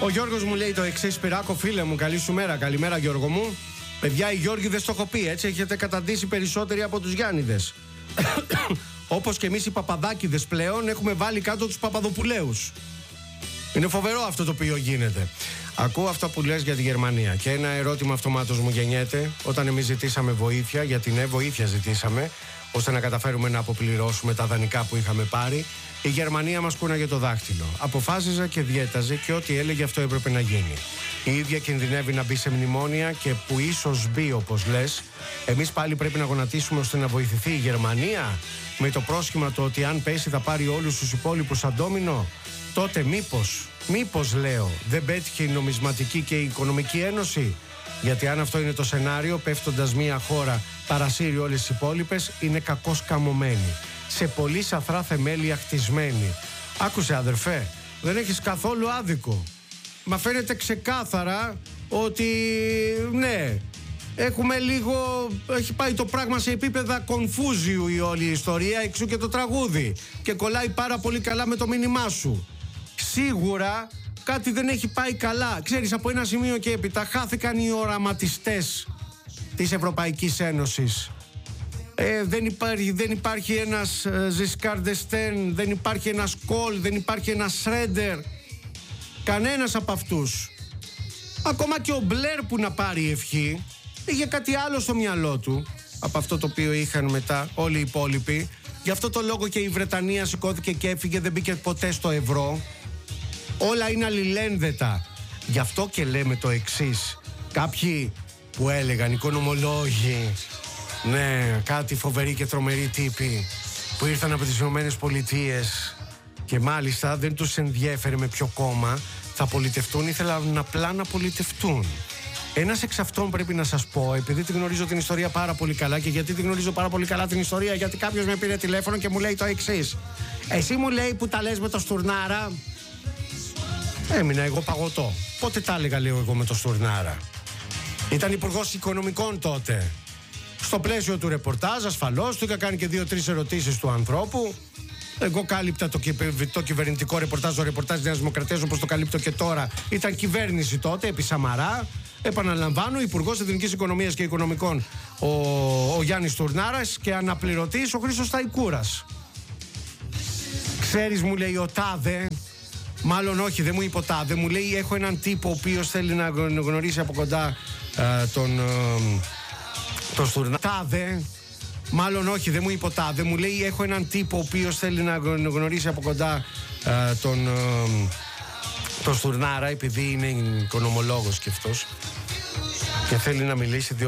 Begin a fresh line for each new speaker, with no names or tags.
Ο Γιώργος μου λέει το εξής: Σπυράκο, φίλε μου, καλή σου μέρα. Καλημέρα, Γιώργο μου. Παιδιά, οι Γιώργηδες το έχω πει, έτσι έχετε καταντήσει περισσότεροι από τους Γιάννηδες. Όπως και εμείς οι Παπαδάκηδες πλέον έχουμε βάλει κάτω τους Παπαδοπουλαίους. Είναι φοβερό αυτό το οποίο γίνεται. Ακούω αυτά που λες για τη Γερμανία και ένα ερώτημα αυτομάτως μου γεννιέται όταν εμείς ζητήσαμε βοήθεια, γιατί ναι, βοήθεια ζητήσαμε, ώστε να καταφέρουμε να αποπληρώσουμε τα δανεικά που είχαμε πάρει. Η Γερμανία μας κούναγε το δάχτυλο. Αποφάσιζε και διέταζε και ό,τι έλεγε αυτό έπρεπε να γίνει. Η ίδια κινδυνεύει να μπει σε μνημόνια και που ίσως μπει, όπως λες. Εμείς πάλι πρέπει να γονατίσουμε ώστε να βοηθηθεί η Γερμανία, με το πρόσχημα το ότι αν πέσει θα πάρει όλους τους υπόλοιπους σαν ντόμινο. Τότε μήπως λέω, δεν πέτυχε η νομισματική και η οικονομική ένωση? Γιατί αν αυτό είναι το σενάριο, πέφτοντας μια χώρα παρασύρει όλες τις υπόλοιπες, είναι κακώς καμωμένη, σε πολύ σαθρά θεμέλια χτισμένη. Άκουσε, αδερφέ, δεν έχεις καθόλου άδικο. Μα φαίνεται ξεκάθαρα ότι ναι, έχουμε λίγο, έχει πάει το πράγμα σε επίπεδα κονφούζιου η όλη ιστορία, εξού και το τραγούδι, και κολλάει πάρα πολύ καλά με το μήνυμά σου. Σίγουρα κάτι δεν έχει πάει καλά. Ξέρεις, από ένα σημείο και έπειτα χάθηκαν οι οραματιστές της Ευρωπαϊκής Ένωσης. Δεν υπάρχει ένας Ζισκάρ ντ'Εστέν, δεν υπάρχει ένας Κολ, δεν υπάρχει ένας Σρέντερ. Κανένας από αυτούς. Ακόμα και ο Μπλερ που να πάρει ευχή είχε κάτι άλλο στο μυαλό του από αυτό το οποίο είχαν μετά όλοι οι υπόλοιποι. Γι' αυτό το λόγο και η Βρετανία σηκώθηκε και έφυγε, δεν μπήκε ποτέ στο ευρώ. Όλα είναι αλληλένδετα. Γι' αυτό και λέμε το εξής. Κάποιοι που έλεγαν, οικονομολόγοι, ναι, κάτι φοβεροί και τρομεροί τύποι που ήρθαν από τις Ηνωμένες Πολιτείες και μάλιστα δεν τους ενδιέφερε με ποιο κόμμα θα πολιτευτούν, ήθελαν απλά να πολιτευτούν. Ένας εξ αυτών πρέπει να σας πω, επειδή τη γνωρίζω την ιστορία πάρα πολύ καλά. Και γιατί τη γνωρίζω πάρα πολύ καλά την ιστορία? Γιατί κάποιος με πήρε τηλέφωνο και μου λέει το εξής: εσύ, μου λέει, που τα λες με το Στουρνάρα. Έμεινα εγώ παγωτό. Πότε τα έλεγα, λέω εγώ, με το Στουρνάρα? Ήταν υπουργός οικονομικών τότε. Στο πλαίσιο του ρεπορτάζ, ασφαλώς, του είχα κάνει και 2-3 ερωτήσεις του ανθρώπου. Εγώ κάλυπτα το κυβερνητικό ρεπορτάζ, το ρεπορτάζ της Νέας Δημοκρατίας, όπως το καλύπτω και τώρα. Ήταν κυβέρνηση τότε, επί Σαμαρά. Επαναλαμβάνω, υπουργός Εθνικής Οικονομίας και Οικονομικών ο Γιάννης Τουρνάρας και αναπληρωτής ο Χρήστος Σταϊκούρας. Ξέρεις, μου λέει, ο τάδε, μάλλον όχι, δεν μου είπε ο τάδε, μου λέει, έχω έναν τύπο ο οποίος θέλει να γνωρίσει από κοντά τον Στουρνάρα. Τάδε, μάλλον όχι, δεν μου είπε ο τάδε, μου λέει, έχω έναν τύπο ο οποίος θέλει να γνωρίσει από κοντά τον Στουρνάρα, επειδή είναι οικονομολόγος και αυτός και θέλει να μιλήσει.